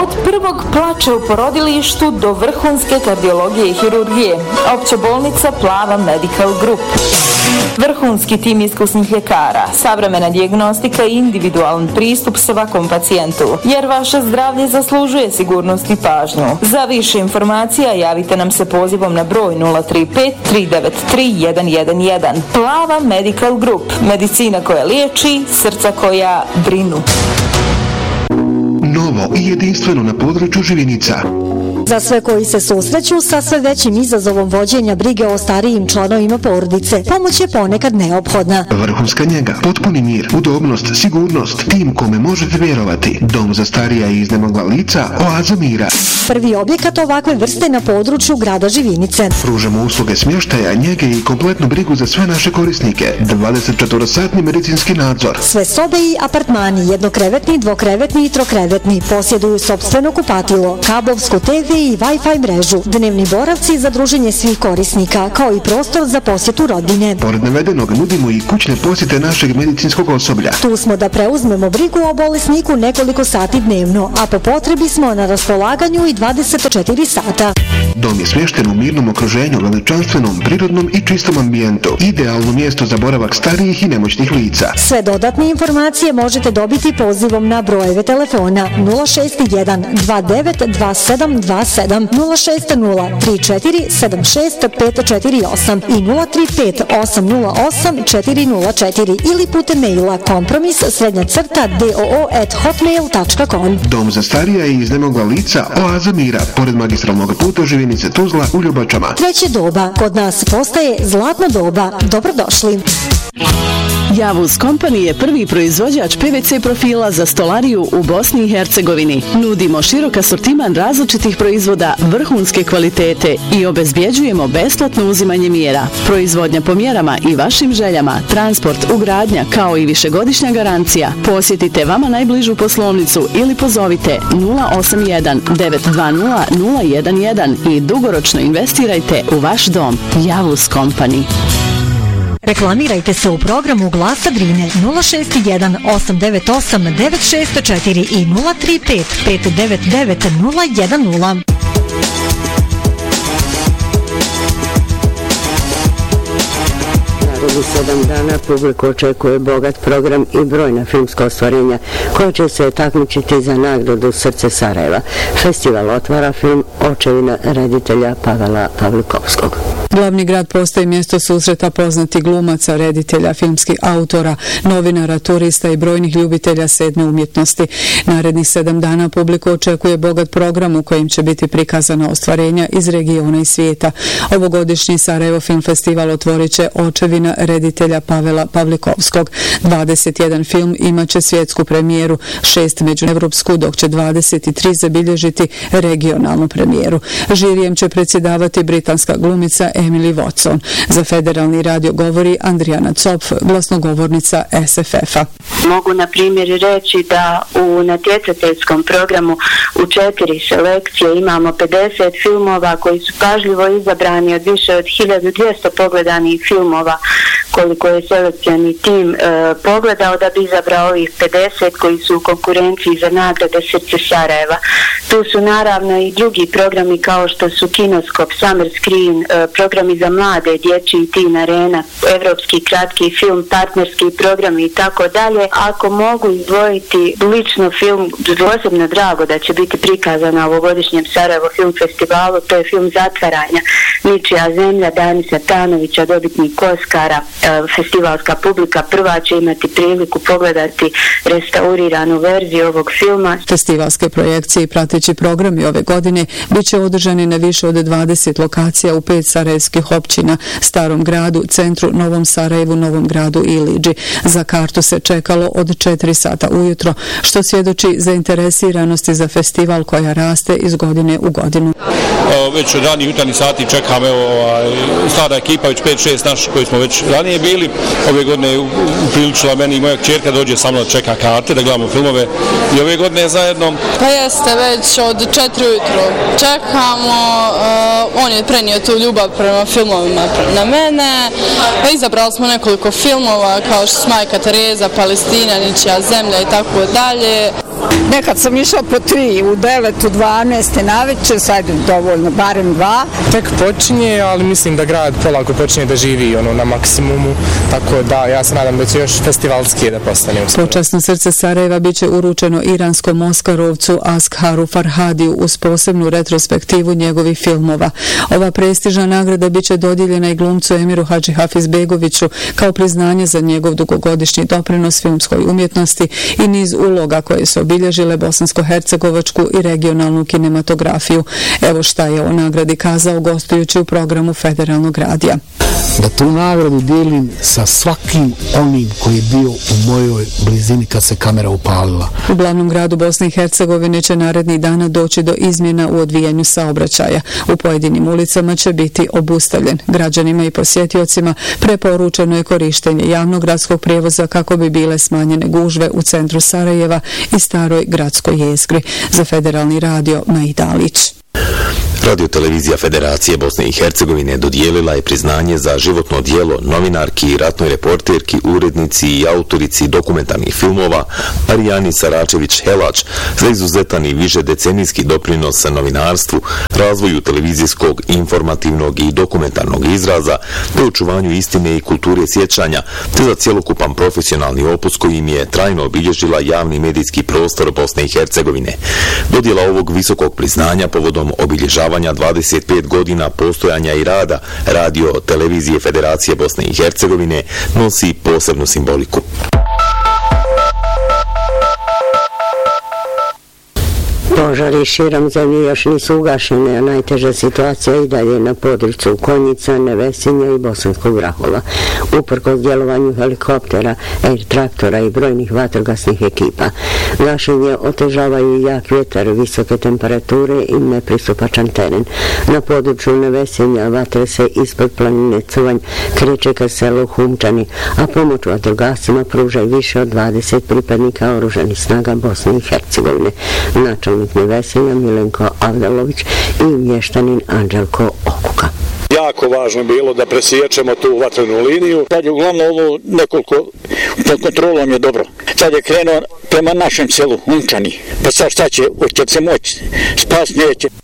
Od prvog plača u porodilištu do vrhunske kardiologije i hirurgije. Opća bolnica Plava Medical Group. Vrhunski tim iskusnih ljekara, savremena dijagnostika i individualan pristup svakom pacijentu, jer vaše zdravlje zaslužuje sigurnost i pažnju. Za više informacija javite nam se pozivom na broj 035 393 111. Plava Medical Group. Medicina koja liječi, srca koja brinu. Novo i jedinstveno na području Živinica. Za sve koji se susreću sa sve većim izazovom vođenja brige o starijim članovima porodice, pomoć je ponekad neophodna. Vrhunska njega, potpuni mir, udobnost, sigurnost, tim kome možete vjerovati. Dom za starija i iznemogla lica, oaza mira. Prvi objekat ovakve vrste na području grada Živinice. Pružamo usluge smještaja, njege i kompletnu brigu za sve naše korisnike. 24-satni medicinski nadzor. Sve sobe i apartmani, jednokrevetni, dvokrevetni i trokrevetni, posjeduju sopstveno kupatilo, kablovsku TV i Wi-Fi mrežu, dnevni boravci za druženje svih korisnika, kao i prostor za posjetu rodbine. Pored navedenog nudimo i kućne posjete našeg medicinskog osoblja. Tu smo da preuzmemo brigu o bolesniku nekoliko sati dnevno, a po potrebi smo na raspolaganju i 24 sata. Dom je smješten u mirnom okruženju, veličanstvenom, prirodnom i čistom ambijentu. Idealno mjesto za boravak starijih i nemoćnih lica. Sve dodatne informacije možete dobiti pozivom na brojeve telefona 061 29 27 27 060 34 76 548 i 035 808 404 ili putem maila kompromis_doo@hotmail.com. Dom za starija i iznemogla lica, oaza mira, pored magistralnog puta Živinice Tuzla u Ljubačama. Treće doba kod nas postaje zlatno doba. Dobrodošli. Javuz Company je prvi proizvođač PVC profila za stolariju u Bosni i Hercegovini. Nudimo širok asortiman različitih proizvoda vrhunske kvalitete i obezbjeđujemo besplatno uzimanje mjera. Proizvodnja po mjerama i vašim željama, transport, ugradnja kao i višegodišnja garancija. Posjetite vama najbližu poslovnicu ili pozovite 081 920 011 i dugoročno investirajte u vaš dom. Javuz Company. Reklamirajte se u programu Glasa Drine 061 898 964 i 035 599 010. U 7 dana publiku očekuje bogat program i brojna filmska ostvarenja koja će se takmičiti za nagradu Srce Sarajeva. Festival otvara film Očevina reditelja Pavela Pavlikovskog. Glavni grad postaje mjesto susreta poznatih glumaca, reditelja, filmskih autora, novinara, turista i brojnih ljubitelja sedme umjetnosti. Narednih 7 dana publiku očekuje bogat program u kojem će biti prikazana ostvarenja iz regiona i svijeta. Ovogodišnji Sarajevo Film Festival otvorit će Očevina reditelja Pavela Pavlikovskog. 21 film imaće svjetsku premijeru, 6 međuevropsku, dok će 23 zabilježiti regionalnu premijeru. Žirijem će predsjedavati britanska glumica Emily Watson. Za Federalni radio govori Andrijana Copf, glasnogovornica SFF-a. Mogu na primjer reći da u natjecateljskom programu u 4 selekcije imamo 50 filmova koji su pažljivo izabrani od više od 1200 pogledanih filmova koliko je selekcioni tim pogledao da bi izabrao ovih 50 koji su u konkurenciji za nagrade Srce Sarajeva. Tu su naravno i drugi programi kao što su Kinoskop, Summer Screen, programi za mlade, dječji tim Arena, evropski kratki film, partnerski programi i tako dalje. Ako mogu izdvojiti lično film, posebno drago da će biti prikazan na ovogodišnjem Sarajevo Film Festivalu, to je film Zatvaranja, Ničija zemlja, Danisa Tanovića, dobitnik Oskara. Festivalska publika prva će imati priliku pogledati restauriranu verziju ovog filma. Festivalske projekcije i prateći programi ove godine bit će održani na više od 20 lokacija u 5 sarajevskih općina, Starom gradu, centru, Novom Sarajevu, Novom gradu i Iliđi. Za kartu se čekalo od 4 sata ujutro, što svjedoči zainteresiranosti za festival koja raste iz godine u godinu. Već od ranih jutarnjih sati čekam, stara ekipa, već 5-6 naši koji smo već ranije bili. Ove godine upriličila meni i moja kćerka dođe sa mnom da čeka karte, da gledamo filmove i ove godine zajedno. Pa jeste, već od 4 ujutro čekamo, on je prenio tu ljubav prema filmovima na mene. Izabrali smo nekoliko filmova kao što su Majka Tereza, Palestina, Ničija zemlja i tako dalje. Nekad sam išla po 3, u 9, u 12 naveče, sad dovoljno, barem 2. Tek počinje, ali mislim da grad polako počinje da živi na maksimumu, tako da ja se nadam da će još festivalski da postane uskoro. Počasno srce Sarajeva biće uručeno iranskom Oskarovcu Askharu Farhadiju uz posebnu retrospektivu njegovih filmova. Ova prestižna nagrada biće dodijeljena i glumcu Emiru Hadži Hafizbegoviću kao priznanje za njegov dugogodišnji doprinos filmskoj umjetnosti i niz uloga koje su obilježile bosansko-hercegovačku i regionalnu kinematografiju. Evo šta je o nagradi kazao gostujući u programu Federalnog radija. Da tu nagradu dijelim sa svakim onim koji je bio u mojoj blizini kad se kamera upalila. U glavnom gradu Bosne i Hercegovine će narednih dana doći do izmjena u odvijanju saobraćaja. U pojedinim ulicama će biti obustavljen. Građanima i posjetiocima preporučeno je korištenje javnog gradskog prijevoza kako bi bile smanjene gužve u centru Sarajeva i staroj gradskoj jezgri. Za Federalni radio Maida Alić. Radio-televizija Federacije Bosne i Hercegovine dodijelila je priznanje za životno djelo novinarki, ratnoj reporterki, urednici i autorici dokumentarnih filmova Arijani Saračević-Helač za izuzetan i višedecenijski doprinos novinarstvu, razvoju televizijskog, informativnog i dokumentarnog izraza, te očuvanju istine i kulture sjećanja, te za cjelokupan profesionalni opus kojim je trajno obilježila javni medijski prostor Bosne i Hercegovine. Dodjela ovog visokog priznanja povodom obilježavanja 25 godina postojanja i rada Radio-televizije Federacije Bosne i Hercegovine nosi posebnu simboliku. Požari širom zemlje još nisu ugašene, a najteža situacija i dalje na području Konjica, Nevesinja i Bosanskog Vrahova. Uprkos djelovanju helikoptera, air traktora i brojnih vatrogasnih ekipa. Gašenje otežavaju jak vjetar, visoke temperature i nepristupačan teren. Na području Nevesinja vatre se ispod planine Cuvanj kreće ka selu Humčani, a pomoć vatrogascima pruža više od 20 pripadnika oružanih snaga Bosne i Hercegovine. Načelnik Nevesinja Milenko Avdalović i mještanin Anđelko Okuka. Jako važno bilo da presiječemo tu vatrenu liniju. Sad je uglavnom ovo nekoliko pod kontrolom je dobro. Sad je krenuo prema našem selu Humčani. Pa sad šta će, hoće se moći, spas neće.